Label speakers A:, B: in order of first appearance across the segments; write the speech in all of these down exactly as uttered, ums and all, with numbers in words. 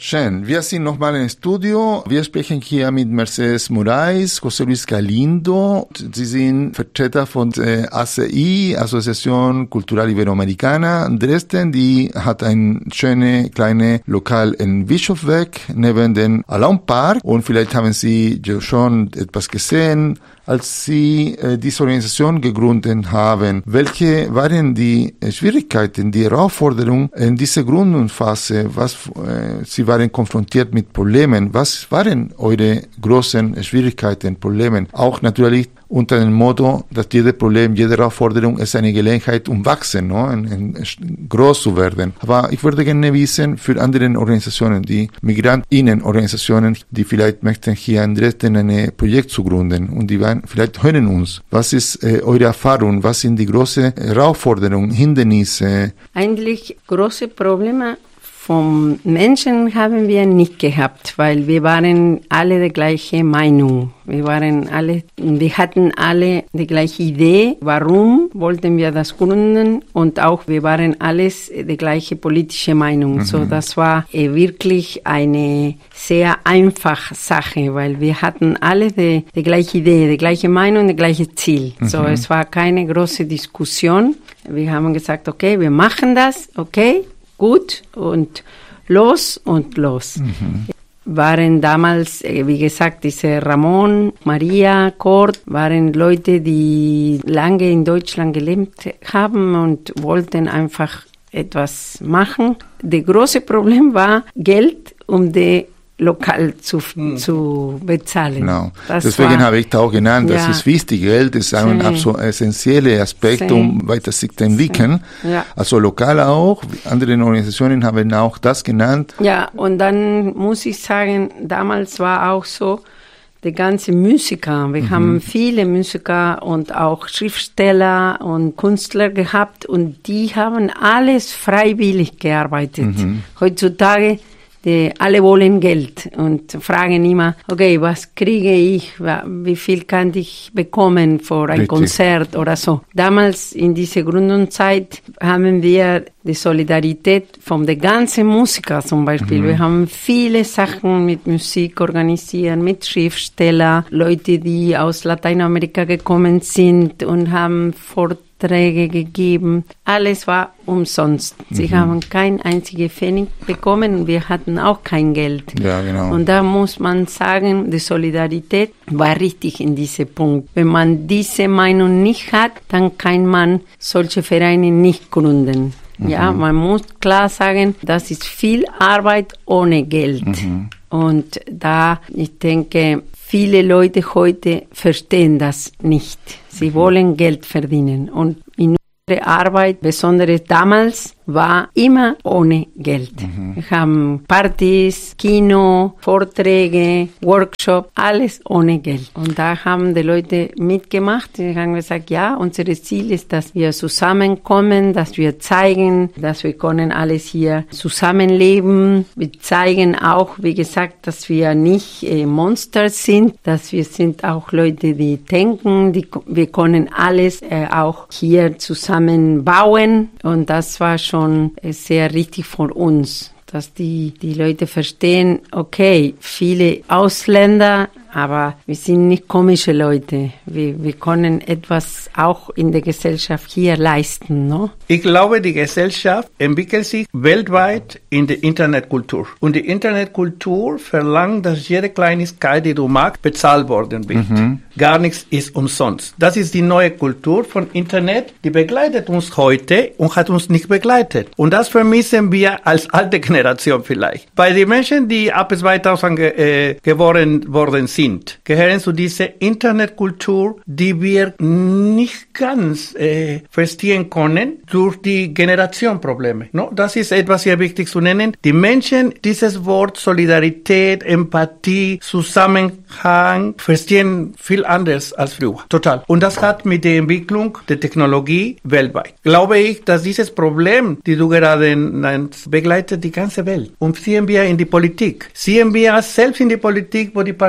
A: Schön. Wir sind nochmal im Studio. Wir sprechen hier mit Mercedes Moraes, José Luis Galindo. Sie sind Vertreter von der A C I, Asociación Cultural Iberoamericana Dresden. Die hat ein schönes kleines Lokal in Bischofsweg neben dem Alaun Park. Und vielleicht haben Sie schon etwas gesehen, als Sie äh, diese Organisation gegründet haben. Welche waren die äh, Schwierigkeiten, die Herausforderungen in dieser Gründungsphase? Was äh, Sie waren konfrontiert mit Problemen? Was waren eure großen Schwierigkeiten, Probleme? Auch natürlich unter dem Motto, dass jedes Problem, jede Herausforderung ist eine Gelegenheit, um wachsen, no? und, und groß zu werden. Aber ich würde gerne wissen, für andere Organisationen, die Migrantinnenorganisationen, die vielleicht möchten hier in Dresden ein Projekt zu gründen und die werden, vielleicht hören uns. Was ist äh, eure Erfahrung? Was sind die großen Herausforderungen, Hindernisse?
B: Eigentlich große Probleme vom Menschen haben wir nicht gehabt, weil wir waren alle die gleiche Meinung. Wir waren alle, wir hatten alle die gleiche Idee, warum wollten wir das gründen, und auch wir waren alles die gleiche politische Meinung. Mhm. So, das war äh, wirklich eine sehr einfache Sache, weil wir hatten alle die, die gleiche Idee, die gleiche Meinung, das gleiche Ziel. Mhm. So, es war keine große Diskussion. Wir haben gesagt, okay, wir machen das, okay, gut, und los und los. Mhm. Waren damals, wie gesagt, diese Ramon, Maria, Kurt, waren Leute, die lange in Deutschland gelebt haben und wollten einfach etwas machen. Das große Problem war Geld, um die lokal zu, hm. zu bezahlen.
A: Genau. Deswegen habe ich da auch genannt, das
B: ja.
A: ist wichtig. Geld ist ein sí. absolut essentieller Aspekt, sí. um weiter sich zu entwickeln. Sí. Ja. Also lokal auch, andere Organisationen haben auch das genannt.
B: Ja, und dann muss ich sagen, damals war auch so, die ganzen Musiker, wir mhm. haben viele Musiker und auch Schriftsteller und Künstler gehabt, und die haben alles freiwillig gearbeitet. Mhm. Heutzutage Die alle wollen Geld und fragen immer, okay, was kriege ich, wie viel kann ich bekommen für ein Richtig. Konzert oder so. Damals in dieser Gründungszeit haben wir die Solidarität von den ganzen Musikern zum Beispiel. Mhm. Wir haben viele Sachen mit Musik organisiert, mit Schriftstellern, Leute, die aus Lateinamerika gekommen sind und haben Vorträge gegeben. Alles war umsonst. Sie mhm. haben kein einziger Pfennig bekommen und wir hatten auch kein Geld.
A: Ja, genau.
B: Und da muss man sagen, die Solidarität war richtig in diesem Punkt. Wenn man diese Meinung nicht hat, dann kann man solche Vereine nicht gründen. Mhm. Ja, man muss klar sagen, das ist viel Arbeit ohne Geld. Mhm. Und da, ich denke, viele Leute heute verstehen das nicht. Sie mhm. wollen Geld verdienen. Und in unserer Arbeit, besonders damals, war immer ohne Geld. Mhm. Wir haben Partys, Kino, Vorträge, Workshops, alles ohne Geld. Und da haben die Leute mitgemacht. Sie haben gesagt, ja, unser Ziel ist, dass wir zusammenkommen, dass wir zeigen, dass wir können alles hier zusammenleben. Wir zeigen auch, wie gesagt, dass wir nicht äh, Monster sind, dass wir sind auch Leute, die denken, die, wir können alles äh, auch hier zusammen bauen. Und das war schon schon sehr richtig von uns, dass die, die Leute verstehen, okay, viele Ausländer, aber wir sind nicht komische Leute. Wir, wir können etwas auch in der Gesellschaft hier leisten, no?
C: Ich glaube, die Gesellschaft entwickelt sich weltweit in der Internetkultur. Und die Internetkultur verlangt, dass jede Kleinigkeit, die du magst, bezahlt worden wird. Mhm. Gar nichts ist umsonst. Das ist die neue Kultur von Internet, die begleitet uns heute und hat uns nicht begleitet. Und das vermissen wir als alte Generation vielleicht. Bei den Menschen, die ab zweitausend ge- äh, geboren worden sind, gehören zu dieser Internetkultur, die wir nicht ganz äh, verstehen können durch die Generationenprobleme. No? Das ist etwas sehr wichtig zu nennen. Die Menschen, dieses Wort Solidarität, Empathie, Zusammenhang verstehen viel anders als früher. Total. Und das hat mit der Entwicklung der Technologie weltweit. Glaube ich, dass dieses Problem, die du gerade nennst, begleitet die ganze Welt. Und sehen wir in die Politik. Sehen wir selbst in die Politik, wo die Parteien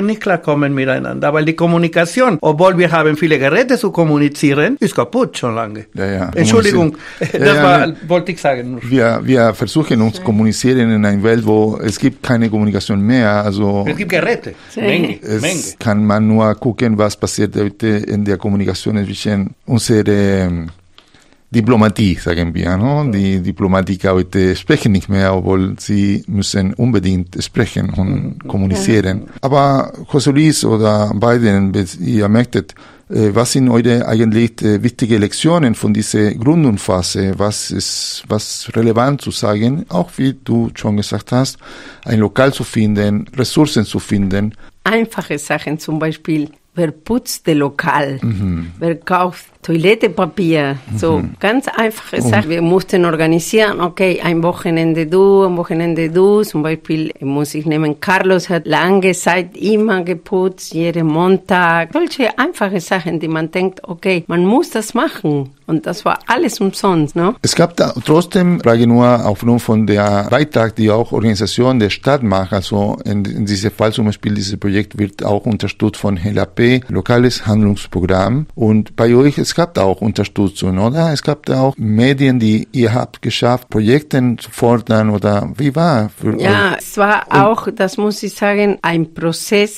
C: nicht klarkommen miteinander, weil die Kommunikation, obwohl wir haben viele Geräte zu kommunizieren, ist kaputt schon lange.
A: Ja, ja.
C: Entschuldigung,
A: ja,
C: das
A: ja,
C: war, wollte ich sagen.
A: Wir, wir versuchen uns zu kommunizieren in einer Welt, wo es gibt keine Kommunikation mehr. Also
C: es gibt Geräte,
B: sí.
C: Menge,
A: es
C: Menge.
A: Kann man nur gucken, was passiert heute in der Kommunikation zwischen unserer Diplomatie, sagen wir, no? Die Diplomatiker heute sprechen nicht mehr, obwohl sie müssen unbedingt sprechen und kommunizieren. Aber José Luis oder Biden, ihr merktet, was sind heute eigentlich wichtige Lektionen von dieser Gründungsphase? Was ist, was relevant zu sagen? Auch wie du schon gesagt hast, ein Lokal zu finden, Ressourcen zu finden.
B: Einfache Sachen, zum Beispiel, wer putzt das Lokal?
A: Mhm.
B: Wer kauft Toilettenpapier? So
A: Mhm.
B: ganz einfache Sachen. Wir mussten organisieren, okay, ein Wochenende du, ein Wochenende du. Zum Beispiel muss ich nehmen, Carlos hat lange Zeit immer geputzt, jeden Montag. Solche einfache Sachen, die man denkt, okay, man muss das machen. Und das war alles umsonst, ne?
A: Es gab da trotzdem, frage nur aufgrund von der Beitrag, die auch Organisation der Stadt macht. Also in, in diesem Fall zum Beispiel, dieses Projekt wird auch unterstützt von H L A P, lokales Handlungsprogramm. Und bei euch, es gab da auch Unterstützung, oder? Es gab da auch Medien, die ihr habt geschafft, Projekte zu fordern, oder wie war? Für
B: Ja,
A: euch?
B: es war Und auch, das muss ich sagen, ein Prozess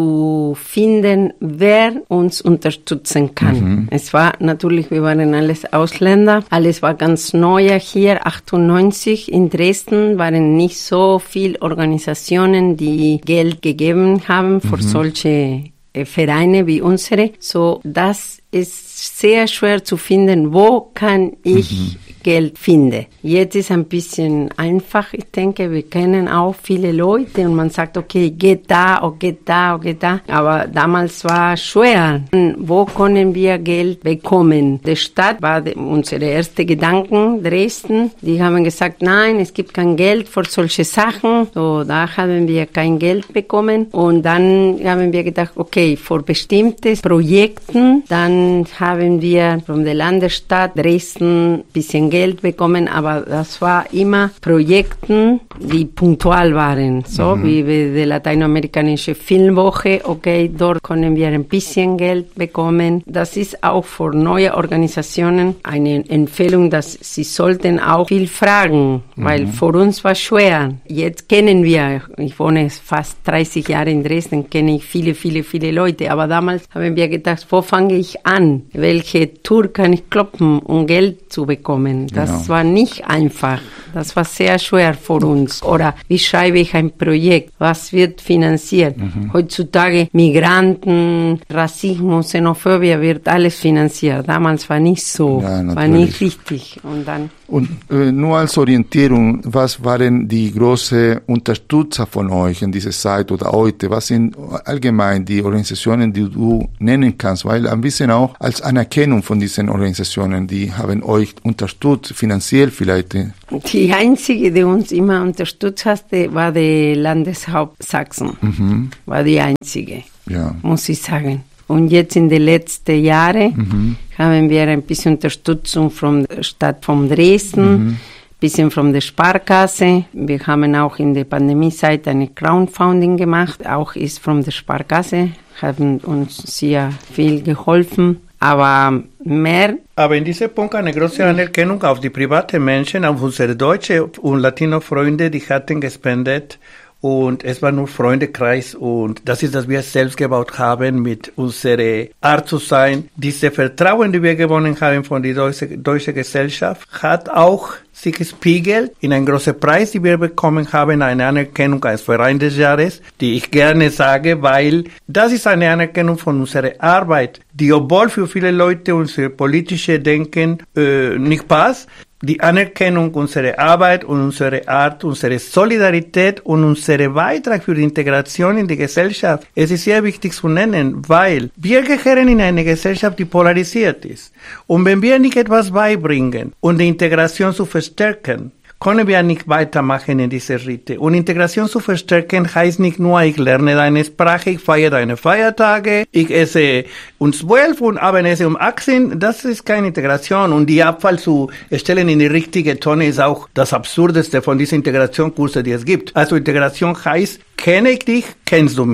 B: zu finden, wer uns unterstützen kann. Mhm. Es war natürlich, wir waren alles Ausländer, alles war ganz neu hier, achtundneunzig in Dresden waren nicht so viele Organisationen, die Geld gegeben haben für mhm. solche äh, Vereine wie unsere. So, das ist sehr schwer zu finden, wo kann ich mhm. Geld finden. Jetzt ist ein bisschen einfach, ich denke, wir kennen auch viele Leute und man sagt, okay, geht da, oder geht da, oder geht da. Aber damals war schwer. Wo können wir Geld bekommen? Die Stadt war die, unsere erste Gedanken, Dresden. Die haben gesagt, nein, es gibt kein Geld für solche Sachen. So, da haben wir kein Geld bekommen. Und dann haben wir gedacht, okay, für bestimmte Projekte, dann haben wir von der Landesstadt Dresden ein bisschen Geld bekommen, aber das war immer Projekte, die punktual waren, so mhm. wie die lateinamerikanische Filmwoche, okay, dort können wir ein bisschen Geld bekommen. Das ist auch für neue Organisationen eine Empfehlung, dass sie sollten auch viel fragen, mhm. weil für uns war schwer. Jetzt kennen wir, ich wohne fast dreißig Jahre in Dresden, kenne ich viele, viele, viele Leute, aber damals haben wir gedacht, wo fange ich an? Welche Tür kann ich klopfen, um Geld zu bekommen? Das genau. war nicht einfach. Das war sehr schwer für uns. Oder wie schreibe ich ein Projekt? Was wird finanziert? Mhm. Heutzutage Migranten, Rassismus, Xenophobie wird alles finanziert. Damals war nicht so, ja, war nicht richtig. Und dann
A: Und äh, nur als Orientierung, was waren die großen Unterstützer von euch in dieser Zeit oder heute? Was sind allgemein die Organisationen, die du nennen kannst? Weil ein bisschen auch als Anerkennung von diesen Organisationen, die haben euch unterstützt, finanziell vielleicht.
B: Die einzige, die uns immer unterstützt hat, war die Landeshaupt Sachsen. Mhm. War die einzige, ja. muss ich sagen. Und jetzt in den letzten Jahren mhm. haben wir ein bisschen Unterstützung von der Stadt von Dresden, ein mhm. bisschen von der Sparkasse. Wir haben auch in der Pandemiezeit eine Crowdfunding gemacht, auch ist von der Sparkasse, haben uns sehr viel geholfen. Aber mehr.
C: Aber in diesem Punkt eine große Anerkennung auf die privaten Menschen, auf unsere deutsche und Latino-Freunde, die hatten gespendet. Und es war nur Freundekreis und das ist, dass wir es selbst gebaut haben mit unserer Art zu sein. Diese Vertrauen, die wir gewonnen haben von der deutsche, deutsche Gesellschaft, hat auch sich gespiegelt in einen großen Preis, den wir bekommen haben, eine Anerkennung als Verein des Jahres, die ich gerne sage, weil das ist eine Anerkennung von unserer Arbeit, die obwohl für viele Leute unser politische Denken äh, nicht passt, die Anerkennung unserer Arbeit und unsere Art, unsere Solidarität und unsere Beitrag für die Integration in die Gesellschaft. Es ist sehr wichtig zu nennen, weil wir gehören in eine Gesellschaft, die polarisiert ist. Und wenn wir nicht etwas beibringen, um die Integration zu verstärken, können wir nicht weitermachen in diese Schritte. Und Integration zu verstärken heißt nicht nur, ich lerne deine Sprache, ich feiere deine Feiertage, ich esse um zwölf und Abendessen um achtzehn. Das ist keine Integration. Und die Abfall zu stellen in die richtige Tonne ist auch das Absurdeste von diesen Integrationskursen, die es gibt. Also Integration heißt, kenne ich dich, kennst du mich.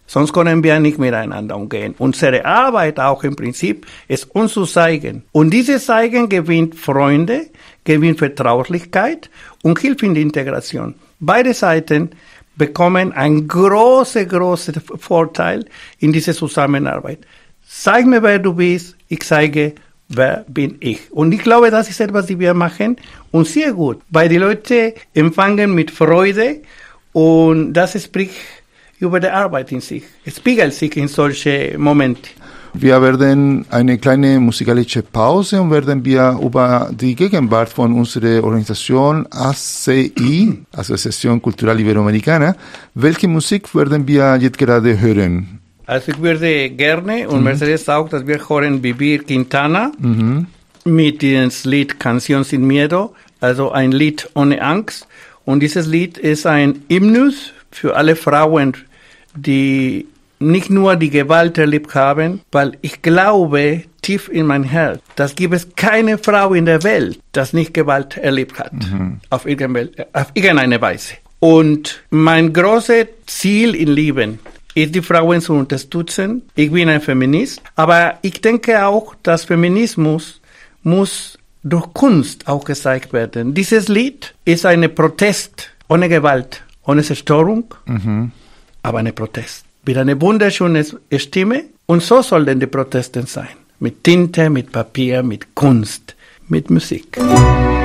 C: Sonst können wir nicht miteinander umgehen. Unsere Arbeit auch im Prinzip ist uns zu zeigen. Und dieses Zeigen gewinnt Freunde, gewinnt Vertraulichkeit und hilft in der Integration. Beide Seiten bekommen einen großen, großen Vorteil in dieser Zusammenarbeit. Zeig mir, wer du bist, ich zeige, wer bin ich. Und ich glaube, das ist etwas, was wir machen und sehr gut, weil die Leute empfangen mit Freude und das spricht über die Arbeit in sich. Es spiegelt sich in solche Momente.
A: Wir werden eine kleine musikalische Pause und werden wir über die Gegenwart von unserer Organisation A C I, Asociación Cultural Iberoamericana, welche Musik werden wir jetzt gerade hören?
C: Also ich würde gerne, und mhm. Mercedes auch, dass wir hören Vivir Quintana
A: mhm.
C: mit dem Lied Canción sin Miedo, also ein Lied ohne Angst. Und dieses Lied ist ein Hymnus für alle Frauen, die nicht nur die Gewalt erlebt haben, weil ich glaube tief in mein Herz, dass gibt es keine Frau in der Welt, das nicht Gewalt erlebt hat, mhm. auf, auf irgendeine Weise. Und mein großes Ziel im Leben ist, die Frauen zu unterstützen. Ich bin ein Feminist, aber ich denke auch, dass Feminismus muss durch Kunst auch gezeigt werden. Dieses Lied ist ein Protest ohne Gewalt, ohne Zerstörung,
A: mhm.
C: aber ein Protest. Mit einer wunderschönen Stimme. Und so sollen die Proteste sein. Mit Tinte, mit Papier, mit Kunst, mit Musik.